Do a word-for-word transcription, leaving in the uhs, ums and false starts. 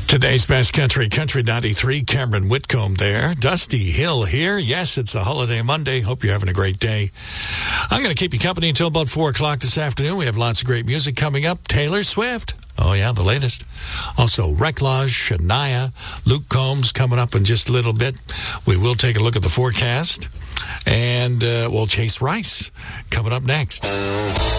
Today's Best Country, Country ninety-three, Cameron Whitcomb there. Dusty Hill here. Yes, it's a holiday Monday. Hope you're having a great day. I'm going to keep you company until about four o'clock this afternoon. We have lots of great music coming up. Taylor Swift. Oh, yeah, the latest. Also, Recklage, Shania, Luke Combs coming up in just a little bit. We will take a look at the forecast. And, uh, well, Chase Rice coming up next.